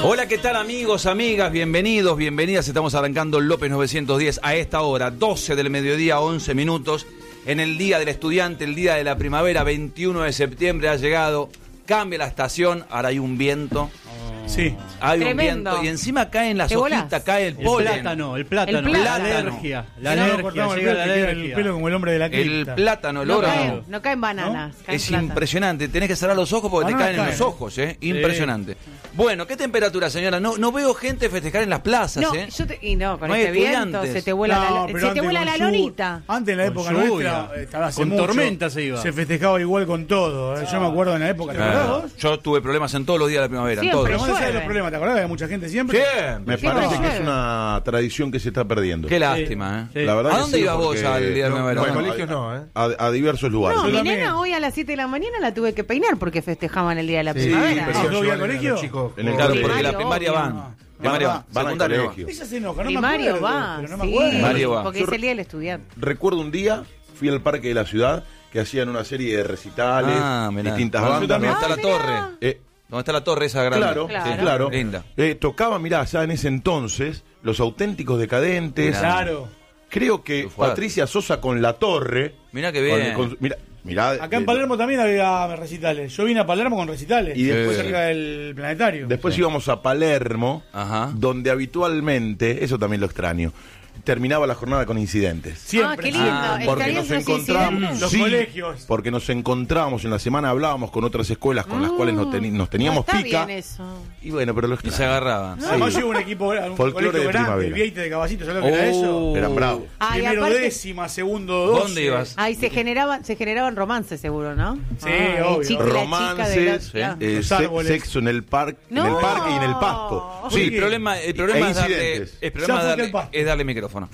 Hola, ¿qué tal amigos, amigas? Bienvenidos, bienvenidas. Estamos arrancando el López 910 a esta hora, 12 del mediodía, 11 minutos. En el Día del Estudiante, el Día de la Primavera, 21 de septiembre ha llegado. Cambia la estación, ahora hay un viento. Sí. Hay Tremendo. un viento y encima caen las hojitas, cae el polen. El plátano. La alergia. La No, alergia, llega la el alergia. pelo como el hombre de la El cripta. plátano, el No oro. caen bananas. caen Es plátanos. impresionante, tenés que cerrar los ojos porque te Bananas caen en los caen. ojos, Impresionante. Bueno, ¿qué temperatura, señora? No veo gente festejar en las plazas, No, con no hay este viento estudiantes. se te vuela No, la, pero se te antes vuela con la lluvia. lonita. Antes en la época Con lluvia. nuestra, estaba hace Con mucho, tormenta se iba. Se festejaba igual con todo. Yo me acuerdo en la época, ¿te acordás vos? Yo tuve problemas en todos los días de la primavera, en Siempre. todos. Pero vos sabés llueve. los problemas, ¿te acordás? Había mucha gente siempre. Me Siempre parece que llueve. es una tradición que se está perdiendo. Qué lástima, Sí. La verdad ¿A que dónde sí, ibas vos porque- al día de la primavera? Bueno, colegios no, ¿eh? a diversos lugares. No, mi también. nena hoy a las 7 de la mañana la tuve que peinar porque festejaban el día de la Sí, primavera. pero ¿no yo iba al llevar a colegio? los chicos En el Claro, colegio. porque la Primario, primaria obvio. van. Primaria van, Van al secundaria no. colegio. Ella se enoja, no me Primario acuerdo, va, pero no me sí, acuerdo. Primario va. porque es el día del estudiante. Recuerdo un día, fui al parque de la ciudad, que hacían una serie de recitales, Mirá. distintas Bueno, bandas. ¿Dónde ¿no? está la torre? Eh, ¿Dónde está la torre esa grande? Claro, Claro. claro. Linda. Tocaba, mirá, ya en ese entonces, Los Auténticos Decadentes. Mirá. Claro. Creo que Qué fuerte. Patricia Sosa con La Torre. Mirá que bien. Mirá, Acá en Palermo también había recitales. Yo vine a Palermo con recitales. Y después- cerca del planetario. Después íbamos a Palermo, Ajá. donde habitualmente, eso también lo extraño, terminaba la jornada con incidentes. Siempre. Ah, qué lindo. siempre. Porque ¿Estarían nos los encontramos, incidentes? Los colegios. porque nos encontrábamos en la semana, hablábamos con otras escuelas con las cuales nos teníamos No está pica. bien eso. Y bueno, pero los Y se agarraban. Además llevo un equipo, un Folclore colegio de grande, primavera. el Vieite de Caballito, ¿sabes lo que era eso? Eran bravos. Ah, y Primero aparte- décima, segundo 12. ¿Dónde ibas? Ahí se generaban romances seguro, ¿no? Sí, el obvio. chico y la chica de la- Romances, claro. Los árboles. sexo en el parque, No. en el parque y en el pasto. Sí, el problema E es darle, incidentes. el problema Ya es fuiste darle, al pasto. es darle micrófono.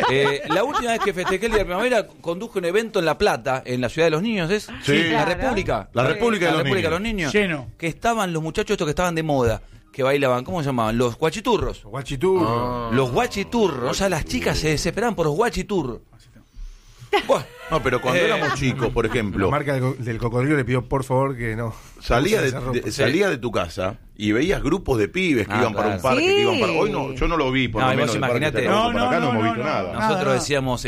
La última vez que festejé el día de la primavera conduje un evento en La Plata, en la ciudad de los niños, ¿es? Sí. La Claro. República. La República de La los República de los Niños. Niños. Lleno. Que estaban los muchachos estos que estaban de moda, que bailaban, ¿cómo se llamaban? Los guachiturros. Guachiturro. Los guachiturros. O sea, las chicas se desesperaban por los guachiturros. Bueno, No, pero cuando éramos chicos, por La ejemplo, marca del cocodrilo le pidió por favor que no. salía esa ropa. salía de tu casa y veías grupos de pibes que Ah, iban para un claro. parque, Sí. que iban para... Hoy no, yo no lo vi, por No, lo y menos. vos el parque imaginate- está acá, por acá no hemos visto no. nada. nosotros nada. decíamos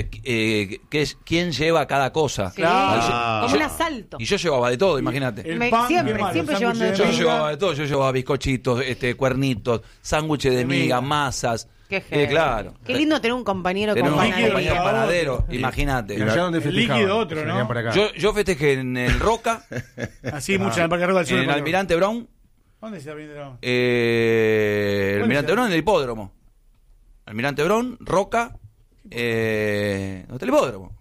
quién lleva cada cosa. Sí, Claro. como un asalto. Y yo llevaba de todo, imagínate. El Me- pan, siempre, qué malo, siempre sándwich llevando de de Yo todo. miga. llevaba de todo, yo llevaba bizcochitos, cuernitos, sándwiches de miga, masas. Qué heavy. Claro. Qué lindo tener un compañero Tener con un líquido, compañero líquido. panadero, Y imagínate. allá donde El festejaban, líquido otro, se ¿no? venían para acá. Yo festejé en el Roca, Así mucho en el Parque Roca del Sur. en el Almirante Brown, ¿Dónde se Almirante Brown? el Almirante es? Brown en el hipódromo. Almirante Brown, Roca, ¿dónde está el hipódromo?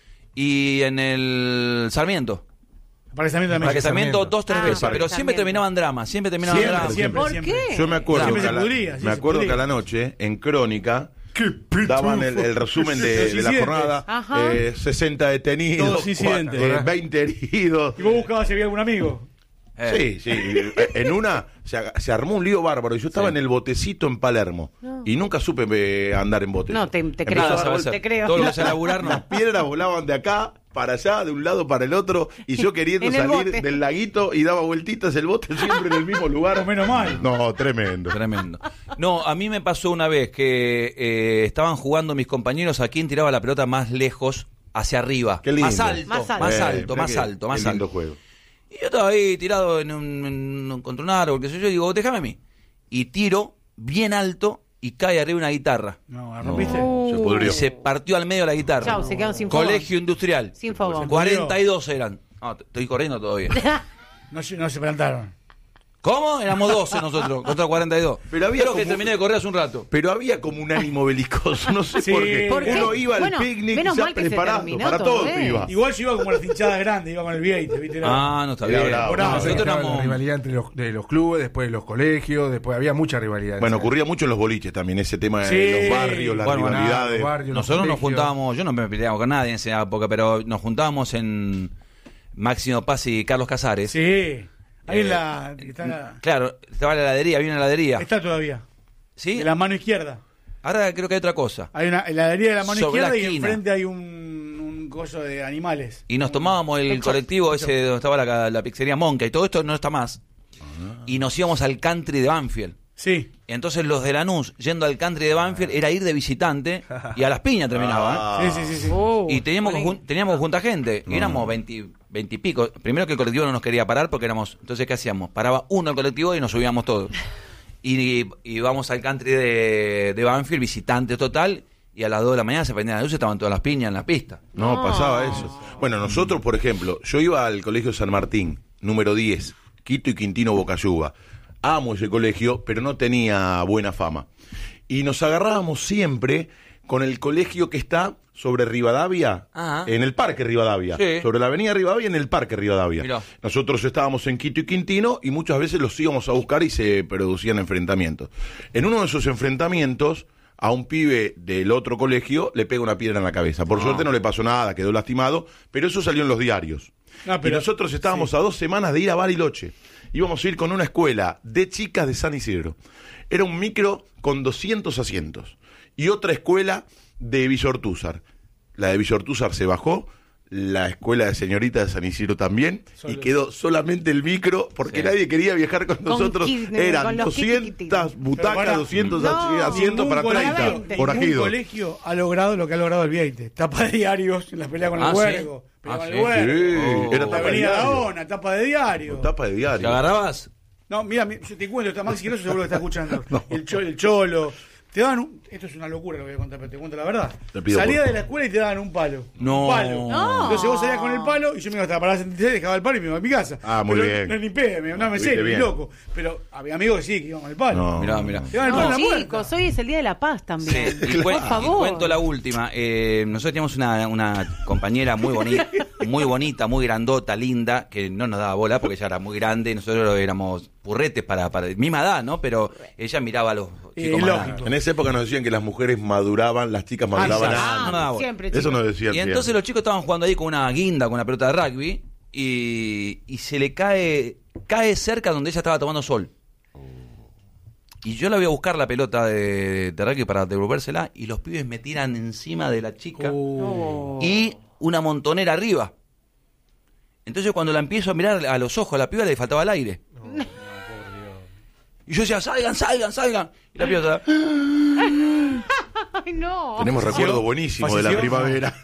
Y en el Sarmiento. Parque Sarmiento también. Para que Sarmiento Sarmiento. 2-3 Ah, veces, Parque pero siempre Sarmiento. terminaban dramas, siempre terminaban Siempre, dramas. siempre, ¿Por siempre. qué? Yo me acuerdo, Siempre que, se a la, pudría, sí, me se acuerdo pudría. que a la noche, en Crónica, ¡Qué daban el resumen Los de la incidentes. jornada, Ajá. 60 detenidos, Todos incidentes. 20 heridos. Y vos buscabas si había algún amigo. Sí, sí. En una se armó un lío bárbaro. Y yo estaba Sí. en el botecito en Palermo. Y nunca supe andar en bote. No, te Empezó creo, a dar Nada, vueltas. te creo. Todo lo que sea laburar, Las no. piedras volaban de acá para allá, de un lado para el otro. Y yo queriendo En el salir bote. del laguito y daba vueltitas el bote siempre en el mismo lugar. O menos mal. No, tremendo. Tremendo. No, a mí me pasó una vez que estaban jugando mis compañeros a quién tiraba la pelota más lejos hacia arriba. Qué lindo. Más alto, Más alto. más alto, mirá más qué- alto, más qué lindo alto. juego. Y yo estaba ahí tirado contra un árbol, qué sé yo, y digo, déjame a mí. Y tiro bien alto y cae arriba una guitarra. No, ¿la rompiste? Se pudrió. Y se partió al medio la guitarra. Chau, se quedaron sin fogón. Colegio Industrial. Sin fogón. 42 eran. No, estoy corriendo todavía. No se plantaron. ¿Cómo? Éramos 12 nosotros, contra 42. Pero había Creo que como- terminé de correr hace un rato. Pero había como un ánimo belicoso, no sé Sí. por qué. ¿Por qué? Uno iba al Bueno, picnic menos ya mal que se preparado, terminó para todo, todo iba. Igual yo iba como a las hinchadas grandes, iba con el Vieite, ¿viste? Ah, no está Era bien. bravo. Bravo. Nosotros Estaba éramos... la rivalidad entre de los clubes, después de los colegios, después había mucha rivalidad. Bueno, ocurría mucho en los boliches también, ese tema de Sí. los barrios, las Bueno, rivalidades. los barrios, los Nosotros nos colegios. juntábamos, yo no me peleaba con nadie en esa época, pero nos juntábamos en Máximo Paz y Carlos Casares. Sí. Ahí en la... Está, Claro, estaba la heladería, había una heladería. está todavía. ¿Sí? De la mano izquierda. Ahora creo que hay otra cosa. Hay una heladería de la mano Sobre la izquierda y esquina. enfrente hay un coso de animales. Y nos tomábamos el Hecho. colectivo ese donde estaba la pizzería Monca y todo esto no está más. Y nos íbamos al country de Banfield. Sí. Entonces los de Lanús, yendo al country de Banfield, era ir de visitante y a las piñas terminaba. Sí. Y teníamos junta gente, y éramos 20 y pico. Primero que el colectivo no nos quería parar porque éramos... Entonces, ¿qué hacíamos? Paraba uno el colectivo y nos subíamos todos. Y íbamos al country de Banfield, visitante total, y a las 2 de la mañana se prendían las luces, estaban todas las piñas en la pista. No, pasaba eso. Bueno, nosotros, por ejemplo, yo iba al Colegio San Martín, número 10, Quito y Quintino Bocayuba. Amo ese colegio, pero no tenía buena fama. Y nos agarrábamos siempre con el colegio que está sobre Rivadavia, en el Parque Rivadavia. Sí. Sobre la avenida Rivadavia, en el Parque Rivadavia. Mirá. Nosotros estábamos en Quito y Quintino y muchas veces los íbamos a buscar y se producían enfrentamientos. En uno de esos enfrentamientos, a un pibe del otro colegio le pega una piedra en la cabeza. Por suerte no le pasó nada, quedó lastimado, pero eso salió en los diarios. Y nosotros estábamos a 2 semanas de ir a Bariloche. Íbamos a ir con una escuela de chicas de San Isidro. Era un micro con 200 asientos. Y otra escuela de Villa Ortúzar. La de Villa Ortúzar se bajó, la escuela de señorita de San Isidro también, y quedó solamente el micro, porque nadie quería viajar con nosotros. Eran 200 butacas, 200 asientos para 30. Ningún colegio ha logrado lo que ha logrado el Vieite. Tapa de diarios en la pelea con el huergo. Era tapa de diario. Tapa de diario. Tapa de diario. ¿Te agarrabas? No, mira, yo te cuento, está Maxi Grosso seguro que está escuchando. El cholo. Te daban esto es una locura lo que voy a contar, pero te cuento la verdad. Salía de la escuela y te daban un palo. No. Un palo. No. Entonces vos salías con el palo y yo me iba hasta la parada 76, dejaba el palo y me iba a mi casa. Muy bien. No es ni pedo, no me sé, ni loco. Pero había amigos que sí, que iban con el palo. Mirá. Te daban el palo en la chicos, hoy es el Día de la Paz también. Sí. Por favor. Y cuento la última. Nosotros teníamos una compañera muy bonita, muy grandota, linda, que no nos daba bola porque ella era muy grande y nosotros éramos purretes para misma edad, ¿no? Pero ella miraba a los chicos más grandes. En esa época nos decían que las mujeres maduraban, las chicas maduraban antes. Siempre, eso nos decían. Y entonces los chicos estaban jugando ahí con una guinda, con una pelota de rugby, y se le cae cerca donde ella estaba tomando sol. Y yo la voy a buscar la pelota de rugby para devolvérsela, y los pibes me tiran encima de la chica y una montonera arriba. Entonces cuando la empiezo a mirar a los ojos a la piba le faltaba el aire. Y yo decía, salgan. Y la piba estaba... Ay, no. Tenemos recuerdos buenísimos de la primavera.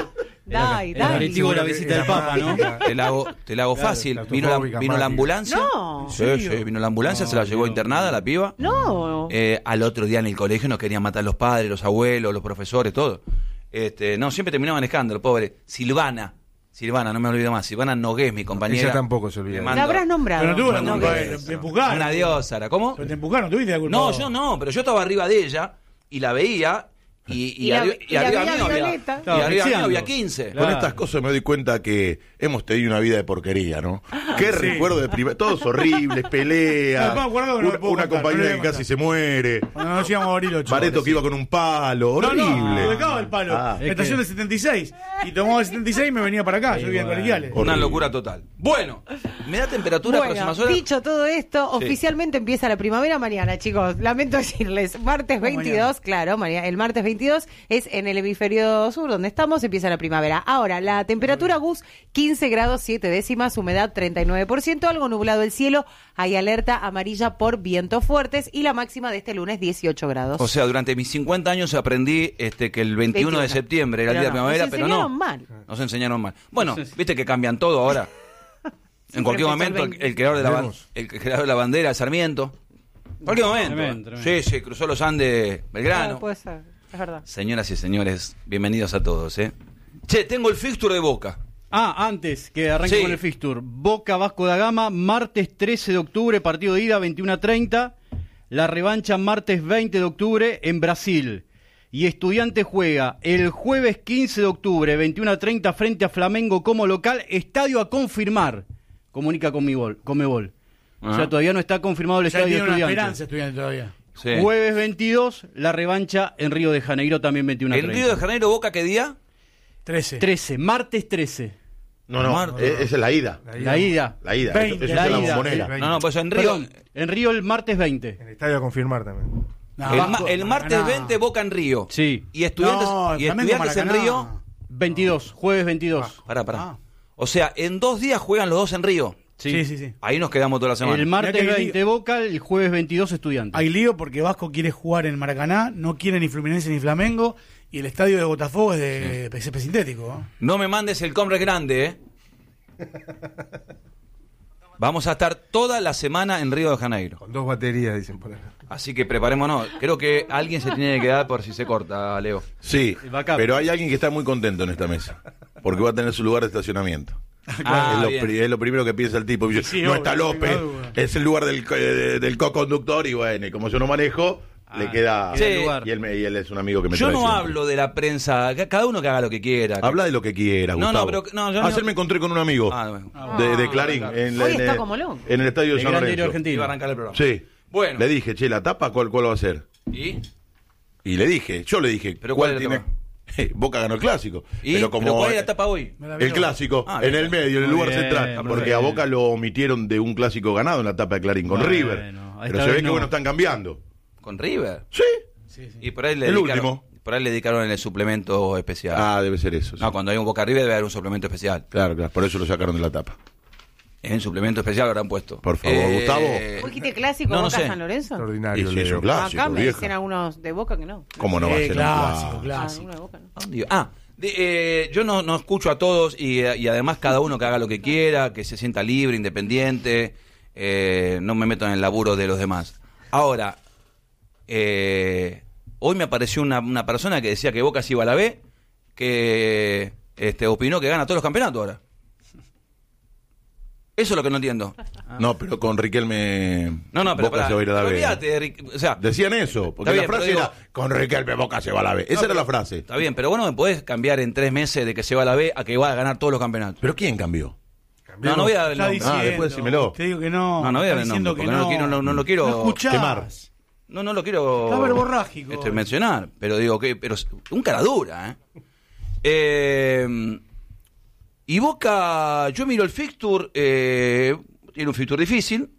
Dai. El aperitivo de la visita del Papa, ¿no? Te la hago fácil. Vino la ambulancia. No. Sí, vino la ambulancia, se la llevó internada la piba. No. Al otro día en el colegio nos querían matar los padres, los abuelos, los profesores, todo. No, siempre terminaban escándalo, pobre. Silvana, no me olvido más. Silvana Nogués, mi compañera. Ella tampoco se olvida. La habrás nombrado. Pero no tuvo la No, culpa, que- te empujaron. Una diosa, ¿era? ¿Cómo? Pero te empujaron, tuviste la culpa. No, yo no, pero yo estaba arriba de ella y la veía y la- arriba y la arriba veía mío había, Violeta. y Estaba arriba mío asfixiando. había 15. Con estas cosas me doy cuenta que hemos tenido una vida de porquería, ¿no? Qué recuerdo de primaria. Todos horribles, peleas. No, me acuerdo que no lo puedo una contar, compañera no lo que voy a casi se muere. Cuando nos íbamos a Bariloche. Bareto que iba con un palo. Horrible. No, dejaba el palo. Ah, La estación del 76. Y tomaba el 76 y me venía para acá. Yo vivía en Colegiales. Una locura total. Bueno, ¿me da temperatura Bueno, próximas horas? dicho todo esto, oficialmente empieza la primavera mañana, chicos. Lamento decirles, martes 22, mañana. claro, el martes 22 es en el hemisferio sur donde estamos, empieza la primavera. Ahora, la temperatura Gus, 15 grados 7 décimas, humedad 39%, algo nublado el cielo, hay alerta amarilla por vientos fuertes y la máxima de este lunes 18 grados. O sea, durante mis 50 años aprendí que el 21 de septiembre era el día de primavera, Nos pero no. enseñaron mal. Nos enseñaron mal. Bueno, viste que cambian todo ahora. En cualquier empezó momento, el 20. el creador de la bandera, Sarmiento. En cualquier momento. Tremendo. Sí, cruzó los Andes, Belgrano. Ah, puede ser, es verdad. Señoras y señores, bienvenidos a todos, Che, tengo el fixture de Boca. Antes que arranque Sí. con el fixture. Boca Vasco da Gama, martes 13 de octubre, partido de ida, 21:30. La revancha martes 20 de octubre en Brasil. Y Estudiantes juega el jueves 15 de octubre, 21:30, frente a Flamengo como local. Estadio a confirmar, comunica Conmebol. O sea, todavía no está confirmado el Ya estadio de tiene una Estudiantes. esperanza estudiante todavía. Sí. Jueves 22, la revancha en Río de Janeiro, también 21:30. ¿El Río de Janeiro, Boca qué día? 13. Martes 13. No, esa es la ida. La ida. La ida. 20, Eso la es la ida. bombonera. No, pues en Río. Perdón, en Río el martes 20. En el estadio a confirmar también. No, El martes Maracaná. 20, Boca en Río. Sí. Y Estudiantes, No, y Flamengo, estudiantes en Maracaná. Río. 22, jueves 22. Pará. Ah. O sea, en 2 días juegan los dos en Río. Sí. Ahí nos quedamos toda la semana. El martes Mirá que hay 20 Boca, el jueves 22 Estudiantes. Hay lío porque Vasco quiere jugar en Maracaná, no quiere ni Fluminense ni Flamengo, y el estadio de Botafogo es de césped sintético. No me mandes el Comre grande, Vamos a estar toda la semana en Río de Janeiro. Con 2 baterías, dicen por ahí. Así que preparémonos. Creo que alguien se tiene que quedar por si se corta, Leo. Sí, El backup. pero hay alguien que está muy contento en esta mesa. Porque va a tener su lugar de estacionamiento. Es lo primero que piensa el tipo. Dice, Sí, no obvio, está no López, tengo duda. es el lugar del co-conductor. Y bueno, y como yo no manejo, le queda. Sí. Y él es un amigo que me Yo trae no siempre. hablo de la prensa. Cada uno que haga lo que quiera. Habla de lo que quieras, No, Gustavo. no, pero- no, yo no- Ayer me encontré con un amigo Bueno. de Clarín Hoy está como loco. en el estadio de El San Gran Diario Lorenzo. Argentino. Iba a arrancar el programa. Sí. Bueno. Le dije, che, la tapa, ¿cuál va a ser? ¿Y? Y le dije, ¿Pero cuál es la tiene? Boca ganó el clásico. ¿Y? Pero como ¿Pero cuál es la etapa hoy? el clásico, Ah, en bien. el medio, en el Muy lugar bien, central. muy Porque a bien. Boca lo omitieron de un clásico ganado en la etapa de Clarín con Bueno, River. esta Pero se vez ve que no. bueno, están cambiando. ¿Con River? Sí. Y por ahí le El dedicaron, último. por ahí le dedicaron el suplemento especial. Ah, debe ser eso. sí. No, cuando hay un Boca River debe haber un suplemento especial. Claro, por eso lo sacaron de la tapa. En el suplemento especial lo habrán puesto. Por favor, Gustavo. ¿Vos dijiste clásico no Boca sé. San Lorenzo? Y Extraordinario. si es un Leo. clásico, Acá me vieja. dicen algunos de Boca que no. ¿Cómo no va a ser un Clásico, clásico? clásico. Algunos de Boca no. Yo no escucho a todos y además cada uno que haga lo que quiera, que se sienta libre, independiente, no me meto en el laburo de los demás. Ahora, hoy me apareció una persona que decía que Boca se iba a la B, que opinó que gana todos los campeonatos ahora. Eso es lo que no entiendo. No, pero con Riquelme No, pero Boca se va a ir a la pero B. olvídate, Rick, o sea, Decían eso, porque Está bien, la frase pero era con Riquelme Boca se va a la B. Esa era la frase. está bien, pero bueno, me podés cambiar en 3 meses de que se va a la B a que va a ganar todos los campeotos. ¿Pero quién cambió? No voy a dar el Está nombre. diciendo, después decímelo. Te digo que no. No voy a dar está el diciendo nombre, que porque no lo quiero No escuchás. quemar. No lo quiero. Está verborrágico. Mencionar, pero digo que. Pero un cara dura, Y Boca, yo miro el fixture, tiene un fixture difícil.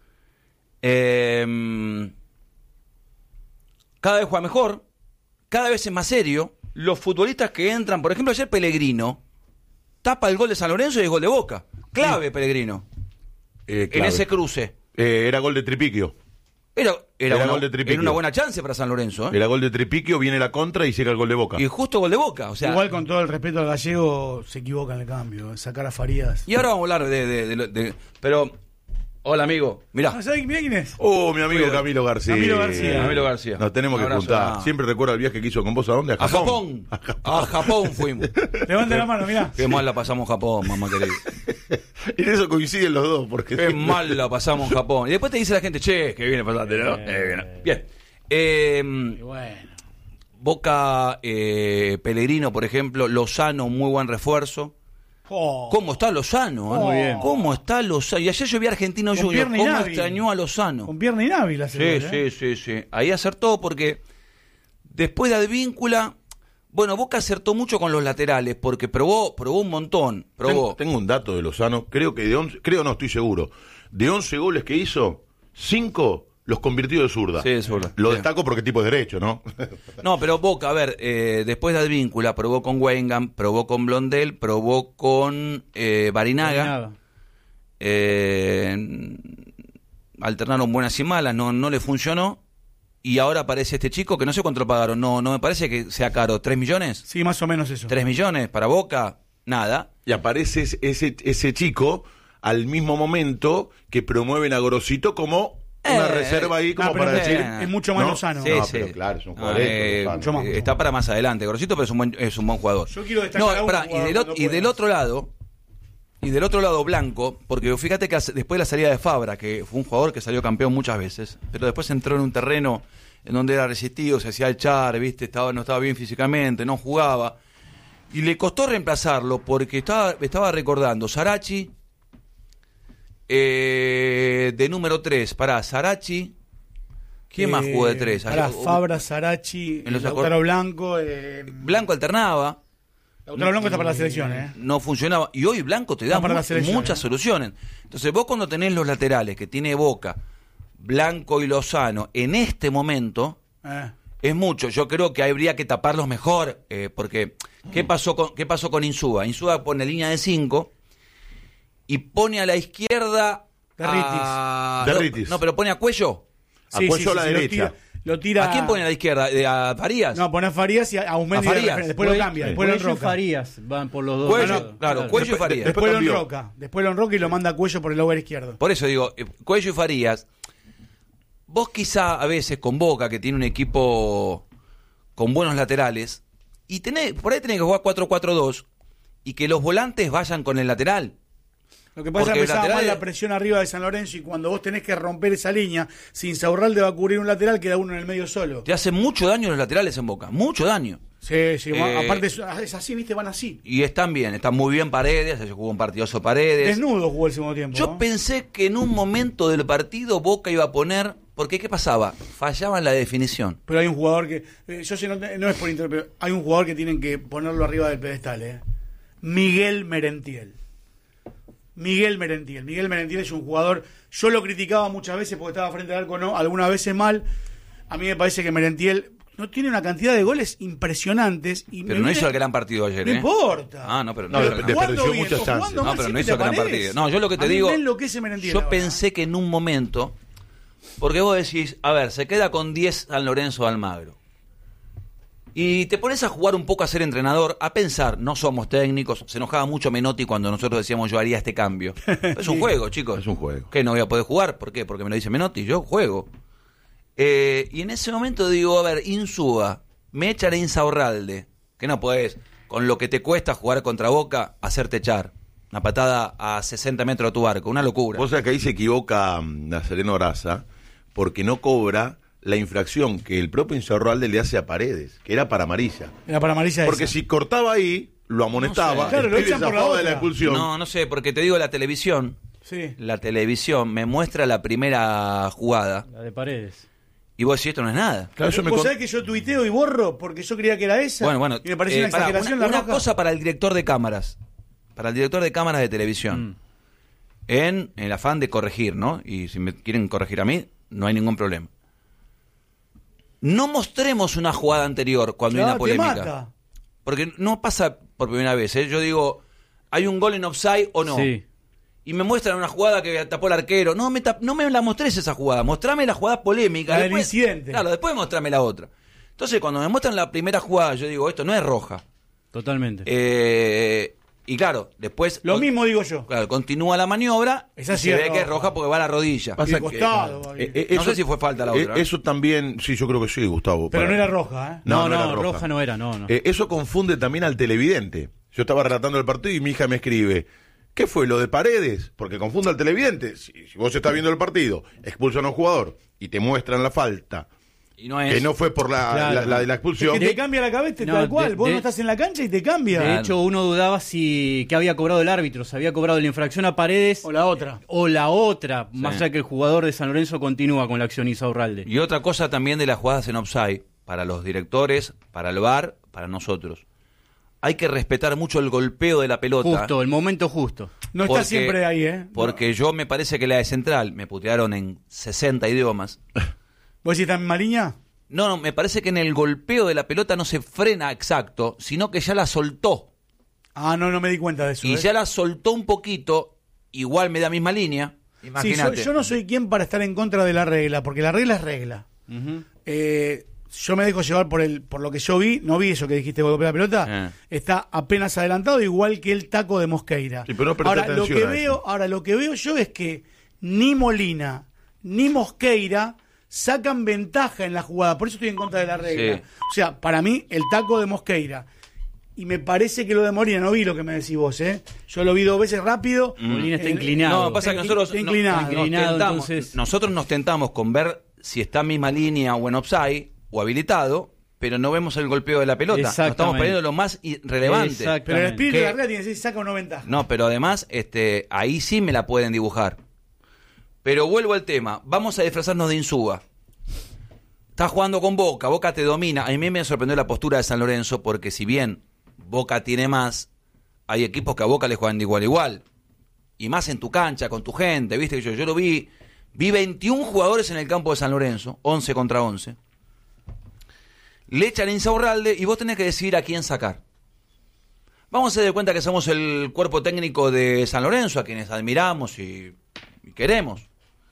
Cada vez juega mejor, cada vez es más serio. Los futbolistas que entran, por ejemplo, ayer Pellegrino tapa el gol de San Lorenzo y el gol de Boca. Clave, Pellegrino. En Clave. ese cruce. Era gol de Tripiquio. Era Era gol de Tripiquio. era una buena chance para San Lorenzo. Era gol de Tripiquio, viene la contra y llega el gol de Boca. Y justo gol de Boca. O sea, Igual con todo el respeto al gallego, se equivoca en el cambio. Sacar a Farías. y ahora vamos a hablar pero, hola amigo, mirá. ¿Sabés quién es? Oh, mi amigo Cuidado. Camilo García. Camilo García. Nos tenemos Un que abrazo. juntar. Ah. Siempre recuerdo el viaje que hizo con vos, ¿a dónde? A Japón. A Japón fuimos. Levanta la mano, mirá. Qué mal la pasamos en Japón, mamá querida. Y en eso coinciden los dos, porque Qué mal la pasamos en Japón. Y después te dice la gente, che, que viene pasante, ¿no? Bien. Y bueno. Boca, Pellegrino, por ejemplo, Lozano, muy buen refuerzo. Oh. ¿Cómo está Lozano? Muy bien. ¿Cómo está Lozano? Y ayer yo vi a Argentino Con Junior. pierna ¿Cómo inhábil. extrañó a Lozano? Con pierna inhábil hace Sí, gol, ¿eh? sí. Ahí acertó porque después de Advíncula, bueno, Boca acertó mucho con los laterales porque probó un montón. Tengo un dato de Lozano, creo que no estoy seguro. De 11 goles que hizo, 5 los convirtió de zurda. Sí, de zurda. Lo Sí. destaco porque tipo de derecho, ¿no? No, pero Boca, a ver, después de Advíncula, probó con Weingam, probó con Blondel, probó con Barinaga. Alternaron buenas y malas, no le funcionó. Y ahora aparece este chico que no sé cuánto lo pagaron. No me parece que sea caro. ¿3 millones? Sí, más o menos eso. 3 millones para Boca, nada. Y aparece ese chico al mismo momento que promueven a Gorosito como una reserva ahí, como No, pero para es, decir... es mucho más ¿no? Lozano. Sí, No, sí. pero claro, es un Ah, jugador. mucho más. está para más adelante, Grosito, pero es un buen jugador. Yo quiero destacar a un pará, jugador y cuando del puedas. otro lado, Blanco, porque fíjate que después de la salida de Fabra, que fue un jugador que salió campeón muchas veces, pero después entró en un terreno en donde era resistido, se hacía el char, ¿viste? No estaba bien físicamente, no jugaba. Y le costó reemplazarlo porque estaba recordando Sarachi, de número 3, Sarachi. ¿Quién más jugó de 3? Fabra, Sarachi, En los Lautaro Blanco. Blanco alternaba. Lautaro Blanco está para la selección, ¿eh? No funcionaba. Y hoy Blanco te da No, para la selección, muchas soluciones. Entonces vos cuando tenés los laterales que tiene Boca, Blanco y Lozano, en este momento es mucho. Yo creo que habría que taparlos mejor, porque ¿qué pasó con Insúa? Insúa pone línea de 5 y pone a la izquierda Derritis. No, pero pone a Cuello. A Cuello a la derecha. Lo tira. ¿A quién pone a la izquierda? ¿A Farías? No, pone a Farías y a Aumendi. A Farías. Después lo cambia. Después lo Cuello y enroca. Farías van por los dos. Cuello, lados. claro, Cuello y Farías. Después lo cambió. enroca. Después lo enroca y lo manda a Cuello por el over izquierdo. Por eso digo, Cuello y Farías, vos quizá a veces con Boca, que tiene un equipo con buenos laterales, y por ahí tenés que jugar 4-4-2 y que los volantes vayan con el lateral. Lo que pasa es Porque que empezaba lateral mal es- la presión arriba de San Lorenzo y cuando vos tenés que romper esa línea, sin Insaurralde va a cubrir un lateral, queda uno en el medio solo. Te hace mucho daño los laterales en Boca, mucho daño. Sí, aparte es así, viste, van así. Y están muy bien Paredes, se jugó un partidazo Paredes. Desnudo jugó el segundo tiempo. Yo ¿no? pensé que en un momento del partido Boca iba a poner, porque ¿qué pasaba? Fallaba en la definición. Pero hay un jugador que, yo sé, no es por pero hay un jugador que tienen que ponerlo arriba del pedestal, Miguel Merentiel. Miguel Merentiel es un jugador, yo lo criticaba muchas veces porque estaba frente al arco, no, algunas veces mal. A mí me parece que Merentiel no tiene una cantidad de goles impresionantes. Y Pero no hizo el gran partido ayer, No importa. Ah, no, pero no, No, pero no. desperdició Jugando bien, muchas o chances. jugando No, mal, pero no siempre hizo te gran aparece. partido. No, yo lo que te A mí digo, me enloquece Merentiel yo ahora. pensé que en un momento, porque vos decís, a ver, se queda con 10 San Lorenzo Almagro. Y te pones a jugar un poco a ser entrenador, a pensar, no somos técnicos, se enojaba mucho Menotti cuando nosotros decíamos yo haría este cambio. Es un juego, chicos. Es un juego. ¿Qué, no voy a poder jugar? ¿Por qué? Porque me lo dice Menotti, yo juego. Y en ese momento digo, a ver, Insúa, me echan a Insaurralde, que no podés, con lo que te cuesta jugar contra Boca, hacerte echar. Una patada a 60 metros de tu arco, una locura. Vos sabés que ahí se equivoca Nazareno Raza porque no cobra la infracción que el propio Insaurralde le hace a Paredes, que era para amarilla. Era para amarilla Porque esa. si cortaba ahí, lo amonestaba, No sé. Claro, el lo pibe echan por la zafaba de la otra. expulsión. No sé, porque te digo, la televisión Sí. me muestra la primera jugada La de Paredes. y vos decís, esto no es nada. Claro, eso me ¿Vos con- sabés que yo tuiteo y borro porque yo creía que era esa? Bueno, Y me pareció una pará, exageración una la roja. cosa para el director de cámaras, de televisión, en el afán de corregir, ¿no? Y si me quieren corregir a mí, no hay ningún problema. No mostremos una jugada anterior cuando hay una Claro, te polémica. mata. Porque no pasa por primera vez, ¿eh? Yo digo, hay un gol en offside o no. Sí. Y me muestran una jugada que tapó el arquero. No me la mostrés esa jugada. Mostrame la jugada polémica. La del incidente. Claro, después mostrame la otra. Entonces, cuando me muestran la primera jugada, yo digo, esto no es roja. Totalmente. Y claro, después... Lo mismo digo yo. Claro, continúa la maniobra. Esa y sí se es ve que es roja. roja porque va a la rodilla. Y Pasa de que- costado. No sé si fue falta la otra. Eso también, sí, yo creo que sí, Gustavo. Pero para- no era roja, ¿eh? no, era roja no era, no. Eso confunde también al televidente. Yo estaba relatando el partido y mi hija me escribe, ¿qué fue lo de Paredes? Porque confunde al televidente. Si vos estás viendo el partido, expulsan a un jugador y te muestran la falta, Y no es... que no fue por Claro. la de la expulsión. Que te cambia la cabeza No, tal cual. Vos de- no estás en la cancha y te cambia. De hecho, uno dudaba si que había cobrado el árbitro, si había cobrado la infracción a Paredes O la otra. o la otra, más allá que el jugador de San Lorenzo continúa con la acción Insaurralde. Y otra cosa también de las jugadas en offside, para los directores, para el VAR, para nosotros. Hay que respetar mucho el golpeo de la pelota. Justo, el momento justo. No está siempre ahí, ¿eh? Porque yo me parece que la de Central me putearon en 60 idiomas. ¿Vos decís está en Mariña? No, me parece que en el golpeo de la pelota no se frena exacto, sino que ya la soltó. Ah, no me di cuenta de eso. Y ¿eh? ya la soltó un poquito, igual me da misma línea. Sí, Imagínate. yo no soy quien para estar en contra de la regla, porque la regla es regla. Yo me dejo llevar por lo que yo vi, no vi eso que dijiste, golpear la pelota, está apenas adelantado, igual que el taco de Mosqueira. Sí, pero no presté atención a eso. Lo que veo yo es que ni Molina ni Mosqueira sacan ventaja en la jugada, por eso estoy en contra de la regla. Sí. O sea, para mí, el taco de Mosqueira. Y me parece que lo de Molina, no vi lo que me decís vos, ¿eh? Yo lo vi 2 veces rápido. Molina está inclinado. No, pasa que nosotros Está inclinado. nos Inclinado, tentamos, entonces- nosotros nos tentamos con ver si está en misma línea o en offside o habilitado, pero no vemos el golpeo de la pelota. Nos estamos Exactamente. perdiendo lo más relevante. Pero el espíritu ¿Qué? de la regla tiene que decir saca o no ventaja. No, pero además, ahí sí me la pueden dibujar. Pero vuelvo al tema. Vamos a disfrazarnos de Insúa. Estás jugando con Boca, Boca te domina. A mí me sorprendió la postura de San Lorenzo, porque si bien Boca tiene más, hay equipos que a Boca le juegan de igual a igual. Y más en tu cancha, con tu gente, ¿viste? Yo lo vi 21 jugadores en el campo de San Lorenzo, 11 contra 11. Le echan a Insaurralde y vos tenés que decidir a quién sacar. Vamos a hacer de cuenta que somos el cuerpo técnico de San Lorenzo, a quienes admiramos y queremos.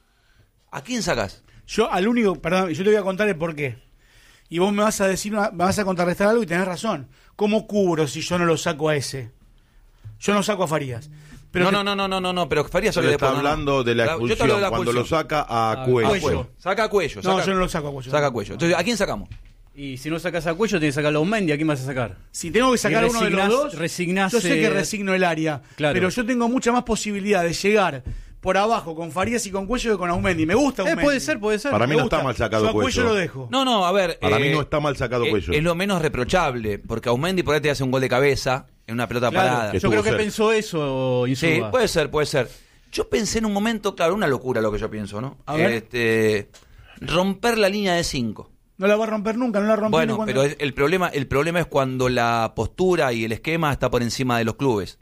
¿A quién sacás? Yo al único, perdón, yo te voy a contar el por qué. Y vos me vas a decir, me vas a contrarrestar algo y tenés razón. ¿Cómo cubro si yo no lo saco a ese? Yo no saco a Farías. Pero No, pero Farías Pero está hablando de la expulsión, yo te hablo de la cuando lo expulsión. saca a Cuello. Saca a Cuello. No, yo no lo saco a Cuello. Saca a Cuello. Entonces, ¿a quién sacamos? Y si no sacas a Cuello, tienes que sacar a Aumendi. ¿A quién vas a sacar? Si tengo que sacar Y uno de los dos, resignás, yo sé que resigno el área. Claro. Pero yo tengo mucha más posibilidad de llegar por abajo con Farías y con Cuello que con Aumendi. Me gusta Aumendi. Puede ser. Para mí Me no gusta. está mal sacado Yo a Cuello Cuello. lo dejo. No, a ver. Para mí no está mal sacado Cuello. Es lo menos reprochable, porque Aumendi por ahí te hace un gol de cabeza en una pelota Claro, parada. Que yo creo estuvo que cerca. pensó eso Insúa. Sí, puede ser. Yo pensé en un momento, claro, una locura lo que yo pienso, ¿no? A ver. Romper la línea de 5. No la va a romper nunca, no la rompió ni Bueno, cuando... pero el problema es cuando la postura y el esquema está por encima de los clubes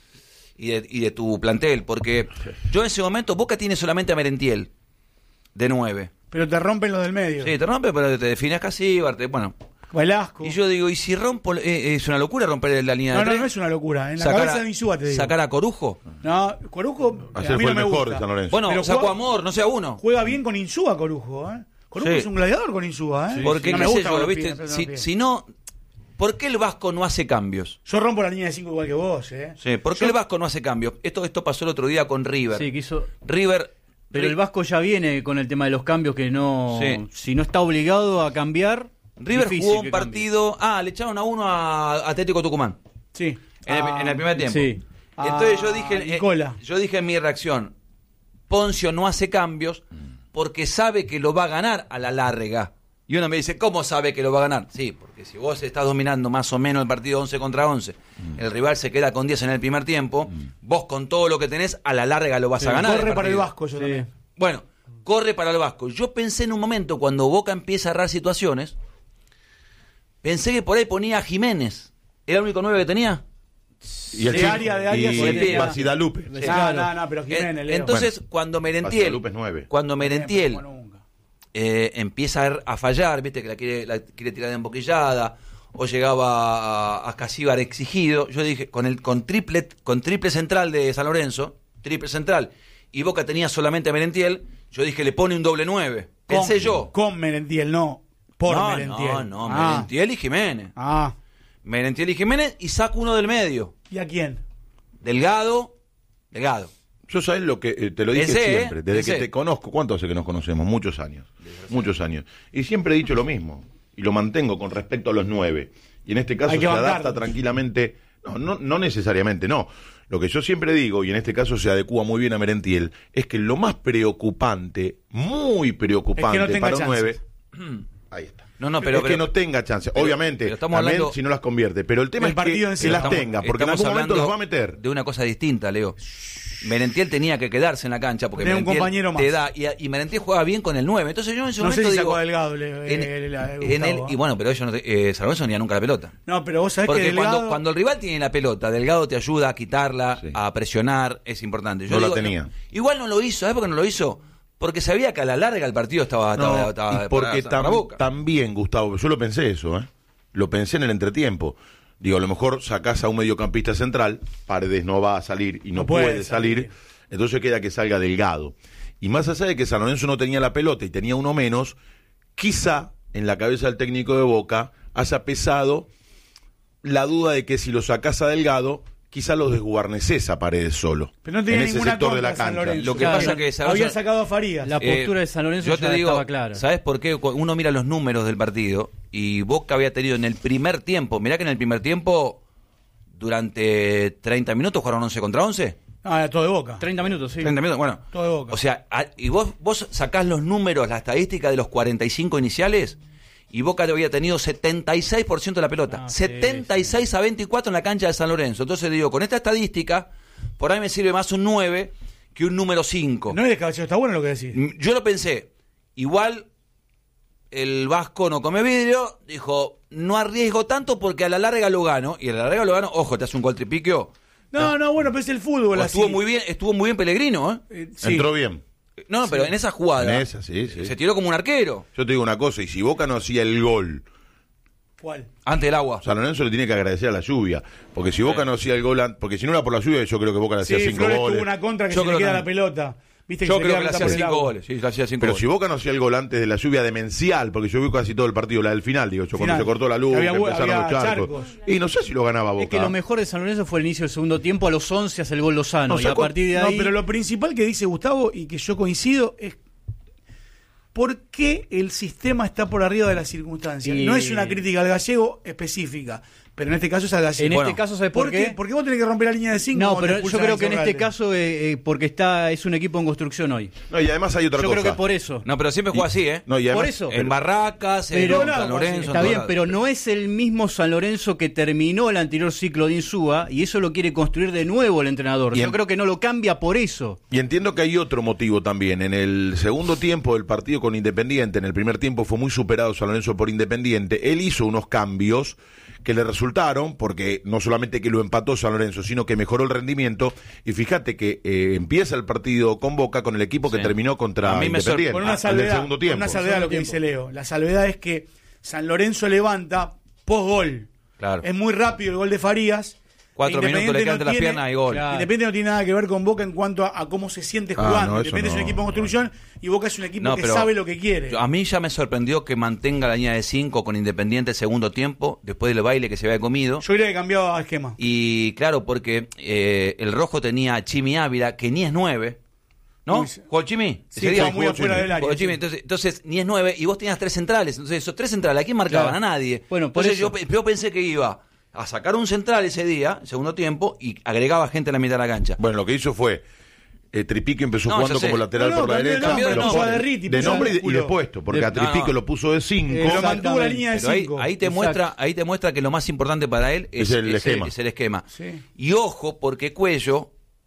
y de tu plantel, porque yo en ese momento, Boca tiene solamente a Merentiel de 9. Pero te rompen los del medio. Sí, te rompe, pero te defines casi, bueno. Velasco. Y yo digo, ¿y si rompo? Es una locura romper la línea de 3. No es una locura. En la cabeza de Insúa te digo. ¿Sacar a Corujo? No, Corujo Ayer a mí fue no el me mejor gusta. de San Lorenzo. Bueno, Pero sacó juega- a Amor, no sé a uno. Juega bien con Insúa Corujo, ¿eh? Corujo Sí. es un gladiador con Insúa, ¿eh? Porque, no qué me sé gusta yo, con los ¿viste? pies, Si no, ¿por qué el Vasco no hace cambios? Yo rompo la línea de 5 igual que vos, ¿eh? Sí, ¿por qué el Vasco no hace cambios? Esto pasó el otro día con River. Sí, quiso... River... Pero el Vasco ya viene con el tema de los cambios que no... Sí. Si no está obligado a cambiar... River difícil jugó un que cambie. partido... le echaron a uno a Atlético Tucumán. Sí. En el primer tiempo. Sí. Entonces yo dije... Nicola. yo dije en mi reacción, Poncio no hace cambios porque sabe que lo va a ganar a la larga. Y uno me dice, ¿cómo sabe que lo va a ganar? Sí, porque si vos estás dominando más o menos el partido 11 contra 11, el rival se queda con 10 en el primer tiempo, vos con todo lo que tenés, a la larga lo vas a ganar. Corre para el partido. Vasco yo también. Bueno, corre para el Vasco. Yo pensé en un momento, cuando Boca empieza a errar situaciones, pensé que por ahí ponía a Jiménez. ¿Era el único 9 que tenía? Y el De chico- área, y sí, tenía. Basidalupe. No, pero Jiménez, Leo. Entonces, cuando Basidalupe Merentiel, es 9. cuando Merentiel Como nunca. empieza a fallar, viste que la quiere tirar de emboquillada, o llegaba a Casíbar exigido, yo dije, con triple central de San Lorenzo, triple central, y Boca tenía solamente a Merentiel, yo dije, le pone un doble 9. Pensé yo. Con Merentiel, no. Por no, Merentiel. No, Merentiel y Jiménez. Merentiel y Jiménez, y saco uno del medio. ¿Y a quién? Delgado. Yo sabés lo que te lo dije Pensé, siempre, desde pensé. que te conozco. ¿Cuánto hace que nos conocemos? Muchos años. Y siempre he dicho lo mismo. Y lo mantengo con respecto a los 9. Y en este caso Hay se que adapta bancarlos. tranquilamente. No necesariamente, no. Lo que yo siempre digo, y en este caso se adecua muy bien a Merentiel, es que lo más preocupante, muy preocupante Es que no tenga para un 9. chances. Ahí está. Pero que no tenga chance. Obviamente, pero estamos también hablando- si no las convierte. Pero el tema El es partido en que sí. las Estamos- tenga, porque en estamos algún momento hablando los va a meter. de una cosa distinta, Leo. Merentiel tenía que quedarse en la cancha porque Tenía un Merentiel compañero más. te da y Merentiel juega bien con el 9. Entonces yo en ese No sé momento si digo sacó a Delgado, en él, y bueno, pero ellos no San Lorenzo no tenía nunca la pelota. No, pero vos sabés Porque que Delgado... cuando el rival tiene la pelota, Delgado te ayuda a quitarla, Sí. a presionar, es importante. No la tenía. Igual no lo hizo, ¿sabes por qué no lo hizo? Porque sabía que a la larga el partido estaba Y porque para Boca. también, Gustavo, yo lo pensé eso, ¿eh? Lo pensé en el entretiempo. Digo, a lo mejor sacás a un mediocampista central, Paredes no va a salir y no No puede puede salir, entonces queda que salga Delgado. Y más allá de que San Lorenzo no tenía la pelota y tenía uno menos, quizá en la cabeza del técnico de Boca haya pesado la duda de que si lo sacás a Delgado, quizá lo desguarneces a Paredes solo. Pero no tenía en ese ninguna sector de la contra San cancha. Lorenzo. Lo que pasa que San había Lorenzo- sacado a Farías. La postura de San Lorenzo yo ya te digo, estaba clara. ¿sabes por qué? Uno mira los números del partido y Boca había tenido en el primer tiempo, mirá que en el primer tiempo, durante 30 minutos jugaron 11 contra 11. Todo de Boca. 30 minutos, sí. 30 minutos, bueno. Todo de Boca. O sea, y vos sacás los números, la estadística de los 45 iniciales y Boca había tenido 76% de la pelota. 76 a 24 en la cancha de San Lorenzo. Entonces digo, con esta estadística, por ahí me sirve más un 9 que un número 5. No eres caballero, está bueno lo que decís. Yo lo pensé. Igual el Vasco no come vidrio, dijo, no arriesgo tanto porque a la larga lo gano. Y a la larga lo gano, ojo, te hace un gol tripiquio. No, bueno, pero es el fútbol así. Estuvo muy bien Pellegrino, Sí. Entró bien. No, pero en esa jugada En esa, sí. se tiró como un arquero. Yo te digo una cosa, y si Boca no hacía el gol ¿Cuál? Antes del agua. San Lorenzo le tiene que agradecer a la lluvia. Porque si Boca no hacía el gol, porque si no era por la lluvia, yo creo que Boca le hacía 5 Flores goles. tuvo una contra que Yo se le creo queda que la pelota. ¿Viste Yo se creo queda que le la hacía pelota por el 5 agua? goles. Sí, le hacía 5 Pero goles. si Boca no hacía el gol antes de la lluvia demencial, porque yo vi casi todo el partido, la del final, digo yo, cuando Final. se cortó la luz, Había que empezaron había los charcos. charcos. Y no sé si lo ganaba Boca. Es que lo mejor de San Lorenzo fue el inicio del segundo tiempo. A los 11 hace el gol Lozano. No, Y a sacó- partir de ahí. No, pero lo principal que dice Gustavo y que yo coincido es ¿por qué el sistema está por arriba de las circunstancias? Y- No es una crítica al gallego específica, pero en este caso es al gallego. En Bueno, este caso, ¿sabes por qué? Porque vos tenés que romper la línea de 5. No, pero yo creo que en este caso, porque es un equipo en construcción hoy. No, y además hay otra Yo cosa. creo que por eso. No, pero siempre juega así, ¿eh? No, y además- Por eso. En Barracas, Pero- en San Lorenzo. Está en bien, todos lados. pero no es el mismo San Lorenzo que terminó el anterior ciclo de Insúa y eso lo quiere construir de nuevo el entrenador. Y Yo en- creo que no lo cambia por eso. Y entiendo que hay otro motivo también. En el segundo tiempo del partido con Independiente, en el primer tiempo fue muy superado San Lorenzo por Independiente. Él hizo unos cambios que le resultaron, porque no solamente que lo empató San Lorenzo, sino que mejoró el rendimiento. Y fíjate que empieza el partido con Boca con el equipo que Sí. terminó contra A mí me Independiente. Con una el del salvedad, segundo con tiempo. una salvedad lo que dice Leo. La salvedad es que San Lorenzo levanta post-gol. Claro. Es muy rápido el gol de Farías. 4 minutos le quedan las piernas y gol. Claro. Independiente no tiene nada que ver con Boca en cuanto a cómo se siente Ah, jugando. no, eso Independiente es un no. equipo en construcción y Boca es un equipo No, que pero sabe lo que quiere. A mí ya me sorprendió que mantenga la línea de 5 con Independiente el segundo tiempo, después del baile que se había comido. Yo diría que cambiaba esquema. Y claro, porque el rojo tenía a Chimi Ávila, que ni es 9. ¿No? Uy, sí. ¿Jugó el Chimi? Sí, Ese día estaba muy jugó afuera Chimi. del área, Jugó Chimi. sí. Entonces, ni es 9 y vos tenías 3 centrales. Entonces, esos 3 centrales, ¿a quién marcaban? Claro. A nadie. Bueno, por Entonces, eso. yo pensé que iba a sacar un central ese día, segundo tiempo, y agregaba gente a la mitad de la cancha. Bueno, lo que hizo fue Tripique empezó No, jugando ya sé. como lateral No, por la cambió de derecha, nombre, lo puso a pone Derriti, de puso a nombre y Músculo. de puesto, porque a No, Tripique no. lo puso de 5. Lo mantuvo la línea de Pero 5. ahí te Exacto. muestra que lo más importante para él Es el esquema. es el esquema. Sí. Y ojo, porque Cuello,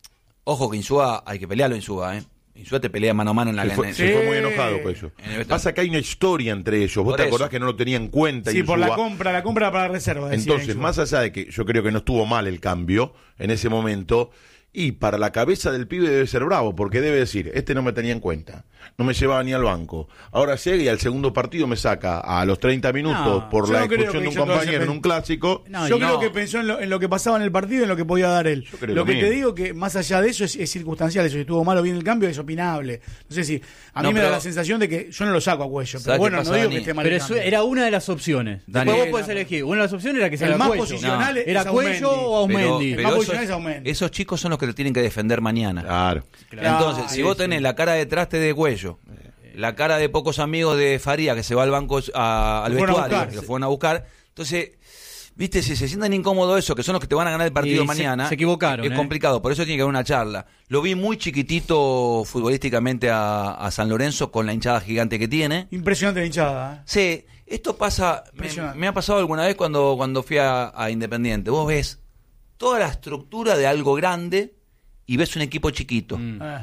ojo que Insúa, hay que pelearlo Insúa, ¿eh? Insúa te pelea mano a mano en la Se fue, en- se fue muy enojado con eso. En el- Pasa que hay una historia entre ellos. ¿Vos Por te eso. acordás que no lo tenía en cuenta? Sí, por la Insúa? compra para reserva. decía Entonces, Insúa. más allá de que yo creo que no estuvo mal el cambio en ese momento, y para la cabeza del pibe debe ser bravo, porque debe decir, este no me tenía en cuenta, no me llevaba ni al banco. Ahora llega y al segundo partido me saca a los 30 minutos No, por yo la no creo expulsión que de un hizo todo ese compañero en un clásico. No, Yo y creo no. que pensó en lo que pasaba en el partido y en lo que podía dar él. Yo creo Lo lo que te mismo. digo que más allá de eso es circunstancial. Eso, si estuvo mal o bien el cambio es opinable. No sé si a mí No, me da pero- la sensación de que yo no lo saco a Cuello. ¿Sabes Pero qué bueno, pasa, no digo que Dani? esté mal Pero el eso cambio. era una de las opciones. Dani, Después vos podés elegir. Una de las opciones era que se El la más Cuello. posicional es Era Aumendi. Cuello o Aumendi. El más posicional es Aumendi. esos chicos son los que te tienen que defender mañana. Claro. Entonces, si vos tenés la cara de traste de Cuello, la cara de pocos amigos de Faría que se va al banco al Lo fueron a vestuario, buscar, que lo sí. fueron a buscar, entonces, viste, si se sientan incómodos eso, que son los que te van a ganar el partido Y mañana, se equivocaron, es complicado, por eso tiene que haber una charla. Lo vi muy chiquitito futbolísticamente a San Lorenzo con la hinchada gigante que tiene. Impresionante la hinchada. Sí, esto pasa, Impresionante. me ha pasado alguna vez cuando fui a Independiente. Vos ves toda la estructura de algo grande y ves un equipo chiquito.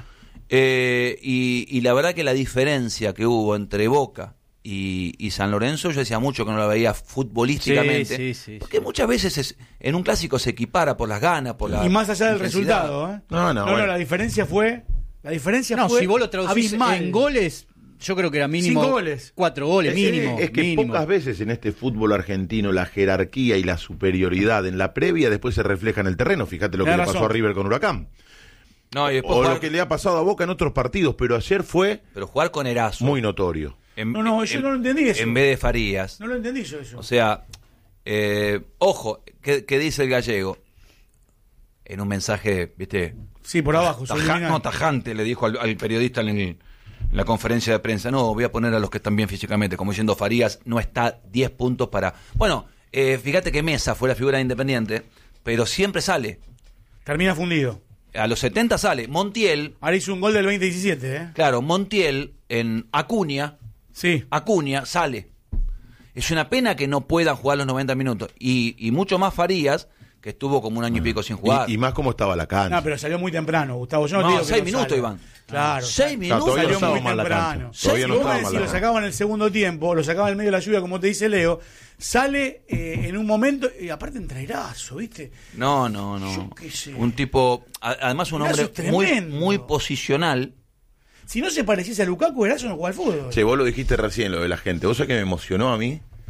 Y la verdad que la diferencia que hubo entre Boca y San Lorenzo, yo decía mucho que no la veía futbolísticamente. Sí. Porque muchas veces en un clásico se equipara por las ganas, por la Y más allá del intensidad. resultado. No, bueno. la diferencia fue. La diferencia No, fue. si vos lo traducís abismal. en goles, yo creo que era mínimo 5 goles. 4 goles, mínimo. Es que mínimo. pocas veces en este fútbol argentino la jerarquía y la superioridad en la previa después se refleja en el terreno. Fíjate lo que Tenés le pasó razón. a River con Huracán. No, y después O jugar, lo que le ha pasado a Boca en otros partidos, pero ayer fue pero jugar con Erazo. muy notorio. No, yo no lo entendí eso. En vez de Farías. No lo entendí yo eso. O sea, ojo, ¿qué dice el gallego? En un mensaje, ¿viste? Sí, por abajo. subliminal. Tajante le dijo al periodista en la conferencia de prensa, no, voy a poner a los que están bien físicamente, como diciendo Farías no está 10 puntos para... Bueno, fíjate que Mesa fue la figura de Independiente, pero siempre sale. Termina fundido. A los 70 sale. Montiel, Ahora hizo un gol del 2017, ¿eh? claro, Montiel en Acuña sale. Es una pena que no puedan jugar los 90 minutos. Y mucho más Farías, que estuvo como un año y pico sin jugar. Y más como estaba la cancha. No, pero salió muy temprano, Gustavo. Yo no, No, te digo que 6 no minutos, salga. Iván. Claro. 6 minutos. todavía no Salió estaba muy mal la temprano. cancha. Todavía no Si vos estaba me mal decís, la lo cancha. sacaban en el segundo tiempo, lo sacaban en medio de la lluvia, como te dice Leo, sale en un momento, y aparte en trairazo, ¿viste? No. Yo qué sé. Un tipo, además un Erazo hombre es muy, tremendo. muy posicional. Si no se pareciese a Lukaku, Erazo no juega al fútbol. Che, vos lo dijiste recién, lo de la gente. ¿Vos sabés que me emocionó a mí?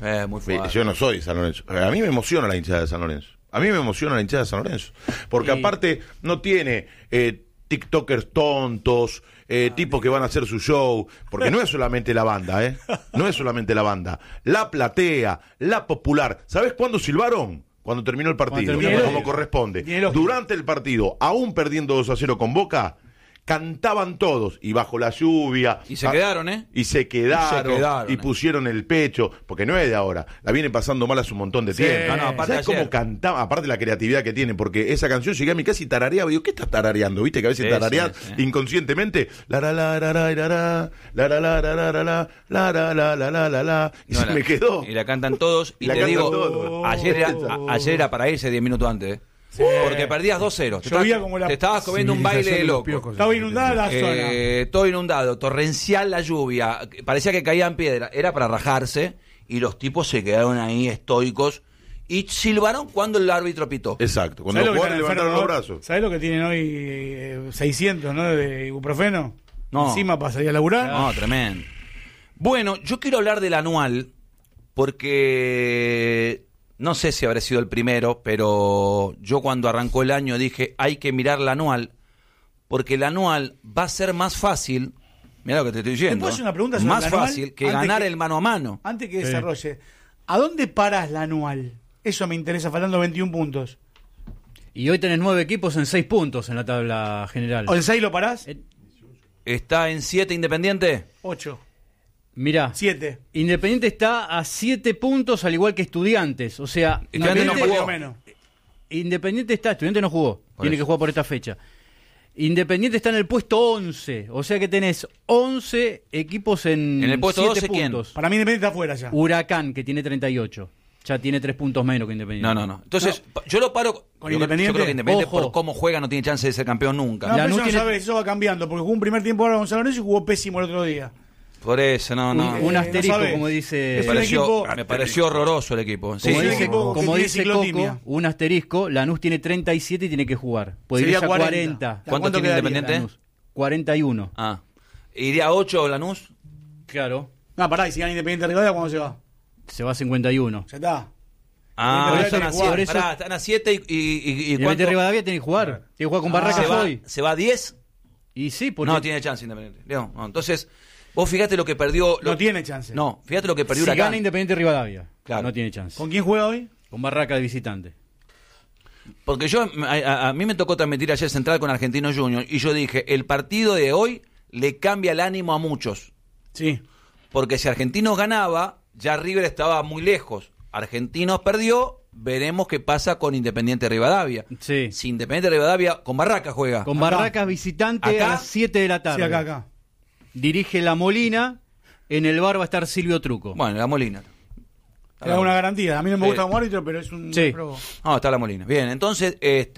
Muy fuerte. Yo no soy de San Lorenzo. A mí me emociona la hinchada de San Lorenzo. Porque aparte no tiene TikTokers tontos, tipos que van a hacer su show. Porque no es solamente la banda, No es solamente la banda. La platea, la popular. ¿Sabés cuándo silbaron? Cuando terminó el partido, como corresponde. Durante el partido, aún perdiendo 2-0 con Boca, cantaban todos, y bajo la lluvia. Y se quedaron, Y se quedaron, y pusieron el pecho, porque no es de ahora, la viene pasando mal hace un montón de tiempo. ¿Sabes cómo cantaba? Aparte la creatividad que tienen, porque esa canción llegué a mi casa y tarareaba, digo, ¿qué estás tarareando? ¿Viste que a veces tarareás inconscientemente? La la la la la la la la la la la la la la la la la la la, y se me quedó. Y la cantan todos, y te digo, ayer era para irse 10 minutos antes, Sí. Porque perdías 2-0. Te estabas comiendo un baile de loco. Estaba inundada la zona. Todo inundado, torrencial la lluvia. Parecía que caían piedras. Era para rajarse. Y los tipos se quedaron ahí estoicos. Y silbaron cuando el árbitro pitó. Exacto. Cuando los jugadores levantaron los brazos. ¿Sabés lo que tienen hoy? 600, ¿no? De ibuprofeno. No. Encima para salir a laburar. No, tremendo. Bueno, yo quiero hablar del anual. Porque no sé si habrá sido el primero, pero yo cuando arrancó el año dije, hay que mirar el anual, porque el anual va a ser más fácil, mira lo que te estoy diciendo, ¿Te puedo hacer una pregunta sobre más el anual? fácil que ganar el mano a mano. Antes que desarrolle, ¿a dónde paras la anual? Eso me interesa, faltando 21 puntos. Y hoy tenés 9 equipos en 6 puntos en la tabla general. ¿O el 6 lo parás? ¿Está en 7 Independiente? 8. Mirá, 7. Independiente está a 7 puntos, al igual que Estudiantes. O sea, Independiente está, Estudiantes no jugó, tiene que jugar por esta fecha. Independiente está en el puesto 11, o sea que tenés 11 equipos en el puesto 12, puntos. ¿quién? Para mí Independiente está afuera ya. Huracán, que tiene 38. Ya tiene 3 puntos menos que Independiente. No. Entonces, yo lo paro con Independiente. Yo creo que Independiente, Ojo. por cómo juega, no tiene chance de ser campeón nunca. No, pero eso no tiene... sabes, eso va cambiando, porque jugó un primer tiempo ahora Gonzalo Lorenzo y jugó pésimo el otro día. Por eso, no. Un asterisco, no como dice... Me pareció horroroso el equipo. Sí, como dice Coco, un asterisco, Lanús tiene 37 y tiene que jugar. Puede ir a 40. ¿Cuánto tiene Independiente? Lanús? 41. ¿Iría a 8 Lanús? Claro. No, pará, y si gana Independiente Rivadavia, ¿cuándo se va? Se va a 51. Ya está. Están a 7 y Independiente Rivadavia tiene que jugar. Tiene que jugar con Barracas hoy. ¿Se va a 10? Y sí, porque... No tiene chance Independiente. No, entonces, vos fíjate lo que perdió... No tiene chance. No, fíjate lo que perdió Si Huracán. gana Independiente Rivadavia, claro, no tiene chance. ¿Con quién juega hoy? Con Barracas de visitante. Porque a mí me tocó transmitir ayer Central con Argentinos Juniors y yo dije, el partido de hoy le cambia el ánimo a muchos. Sí. Porque si Argentinos ganaba, ya River estaba muy lejos. Argentinos perdió, veremos qué pasa con Independiente Rivadavia. Sí. Si Independiente Rivadavia con Barracas juega. Con Barracas visitante ¿Acá? a las 7 de la tarde. Sí, acá. Dirige La Molina. En el bar va a estar Silvio Truco. Bueno, La Molina. Te da una garantía. A mí no me gusta como árbitro, pero es un... Sí. No, está La Molina. Bien, entonces,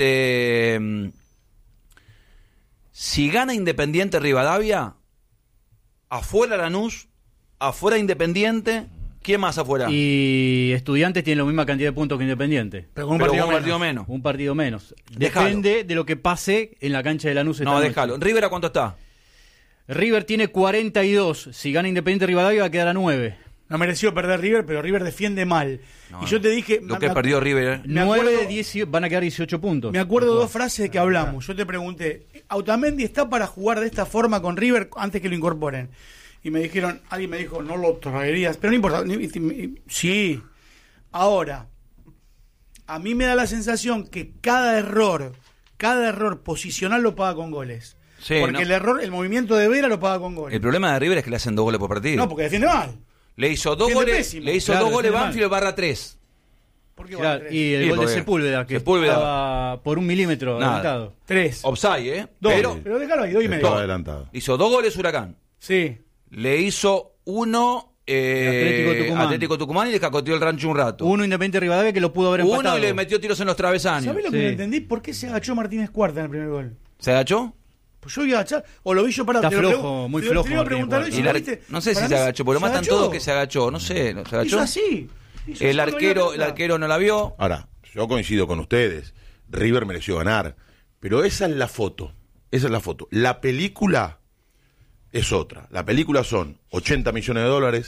si gana Independiente Rivadavia, afuera Lanús, afuera Independiente, ¿quién más afuera? Y Estudiantes tiene la misma cantidad de puntos que Independiente. Pero con un partido menos. Un partido menos. Déjalo. Depende de lo que pase en la cancha de Lanús esta No, noche. déjalo. ¿River a cuánto está? River tiene 42. Si gana Independiente Rivadavia va a quedar a 9. No mereció perder River, pero River defiende mal. Y yo te dije... Lo que perdió River. 9 de 10 van a quedar 18 puntos. Me acuerdo dos frases que hablamos. Yo te pregunté, ¿Otamendi está para jugar de esta forma con River antes que lo incorporen? Y me dijeron, alguien me dijo, no lo traerías. Pero no importa. Sí. Ahora, a mí me da la sensación que cada error posicional lo paga con goles. Sí, porque el movimiento de Vera lo paga con goles. El problema de River es que le hacen 2 goles por partido. No, porque defiende mal. Le hizo 2 Defiende goles, pésimo. le hizo Claro, 2 goles defiende Banfield barra 3. ¿Por qué Claro, van y el Sí, gol de porque Sepúlveda, que estaba por 1 milímetro Nada. adelantado. 3? Offside, ¿eh? Dos. Pero Pero déjalo ahí, 2 y medio. Estaba adelantado. hizo 2 goles Huracán. Sí. Le hizo 1 Atlético Tucumán. y le cacoteó el rancho un rato. 1 Independiente Rivadavia que lo pudo haber empatado. 1 y le metió tiros en los travesaños. ¿Sabés lo que Sí. no entendí? ¿Por qué se agachó Martínez Cuarta en el primer gol? ¿Se agachó? Pues yo iba a agachar, o lo vi yo parado. Está te lo flojo, muy flojo Te iba a Martínez preguntar Cuarta. eso, Y ¿lo el viste? no sé si Para se mí agachó, porque lo ¿se matan agachó? todos que se agachó. No sé, ¿se agachó? Hizo así. Hizo El así, arquero no la vio. Ahora, yo coincido con ustedes. River mereció ganar. Pero esa es la foto. Esa es la foto. La película es otra. La película son 80 millones de dólares.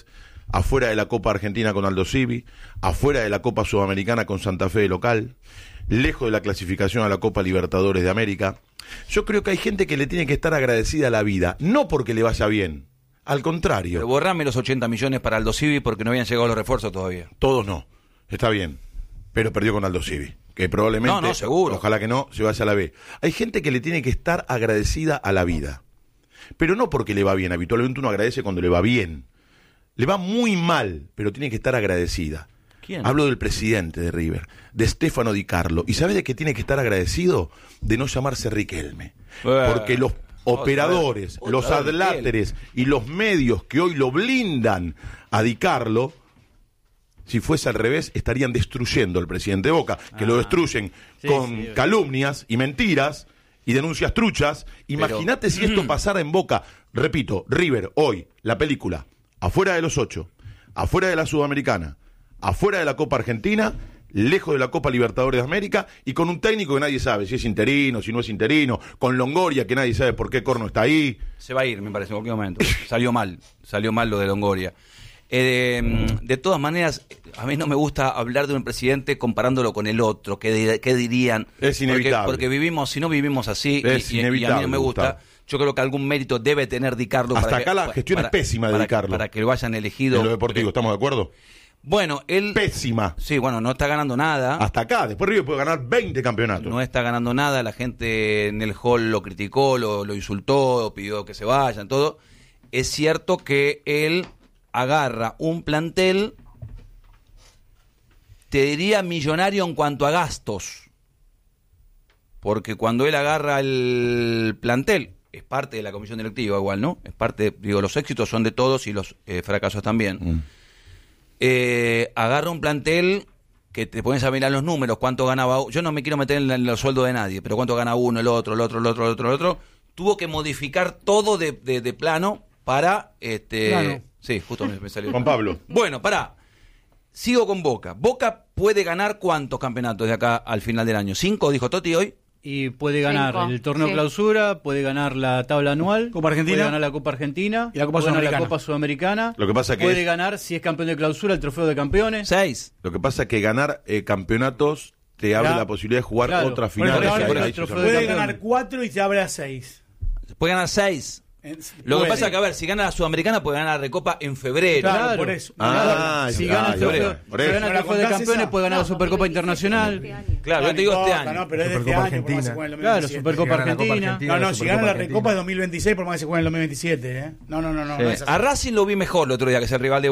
afuera de la Copa Argentina con Aldo Civi, afuera de la Copa Sudamericana con Santa Fe de local, lejos de la clasificación a la Copa Libertadores de América. Yo creo que hay gente que le tiene que estar agradecida a la vida, no porque le vaya bien, al contrario. Pero borrame los 80 millones para Aldo Civi porque no habían llegado los refuerzos todavía. Todos no, está bien, pero perdió con Aldo Civi, que probablemente, No, seguro. Ojalá que no, se vaya a la B. Hay gente que le tiene que estar agradecida a la vida, pero no porque le va bien, habitualmente uno agradece cuando le va bien. Le va muy mal, pero tiene que estar agradecida. ¿Quién? Hablo del presidente de River, de Stefano Di Carlo. ¿Y sabes de qué tiene que estar agradecido? De no llamarse Riquelme. Porque los operadores, otra los vez adláteres y los medios que hoy lo blindan a Di Carlo, si fuese al revés, estarían destruyendo al presidente de Boca, que lo destruyen con calumnias y mentiras y denuncias truchas. Imagínate si esto pasara en Boca. Repito, River, hoy, la película, afuera de los 8, afuera de la Sudamericana, afuera de la Copa Argentina, lejos de la Copa Libertadores de América y con un técnico que nadie sabe si es interino, si no es interino, con Longoria que nadie sabe por qué Corno está ahí. Se va a ir, me parece, en cualquier momento. Salió mal lo de Longoria. De todas maneras, a mí no me gusta hablar de un presidente comparándolo con el otro, qué dirían. Es inevitable. Porque vivimos, si no vivimos así, Es y a mí inevitable, no me gusta. Gustavo. Yo creo que algún mérito debe tener Di Carlo. Hasta acá la gestión es pésima de Di Carlo. Para que lo hayan elegido. En lo deportivo, ¿estamos de acuerdo? Bueno, él... Pésima. Sí, bueno, no está ganando nada. Hasta acá, después River puede ganar 20 campeonatos. No está ganando nada, la gente en el hall lo criticó, lo insultó, pidió que se vayan, todo. Es cierto que él agarra un plantel, te diría millonario en cuanto a gastos. Porque cuando él agarra el plantel, es parte de la comisión directiva igual, ¿no? Es parte, digo, los éxitos son de todos y los fracasos también. Agarra un plantel que te pones a mirar los números, cuánto ganaba. Yo no me quiero meter en los sueldos de nadie, pero cuánto gana uno, el otro. Tuvo que modificar todo de plano para Plano. Sí, justo me salió. Juan Pablo. Bueno, sigo con Boca. Boca puede ganar ¿cuántos campeonatos de acá al final del año? ¿5, dijo Totti hoy? Y puede ganar 5, el torneo sí. clausura, puede ganar la tabla anual, Copa Argentina. puede ganar la Copa Argentina Y la Copa puede ganar la Sudamericana. Copa Sudamericana. Lo que pasa que puede es- ganar, si es campeón de clausura, el trofeo de campeones. 6. Lo que pasa es que ganar campeonatos te abre Claro. la posibilidad de jugar Claro. otras Bueno, finales. ahora y por ahí el se trofeo sabe. de Puede campeón. ganar 4 y se abre a 6. Puede ganar 6. Lo que pasa es que, a ver, si gana la Sudamericana, puede ganar la Recopa en febrero. Claro, por eso. Si ya, gana el ya, trofeo, por si eso. gana el ¿No la trofeo de contás campeones, esa? puede ganar la Supercopa No, Internacional. Claro, yo te digo este importa, año. No, pero es de este Supercopa año, por más que Argentina. se juegue en el Claro, 2027. Supercopa Si gana la Copa Argentina. No, no, si gana la Supercopa Recopa Argentina. es 2026, por más que se juegue en el 2027, ¿eh? No es así. A Racing lo vi mejor el otro día, que es el rival de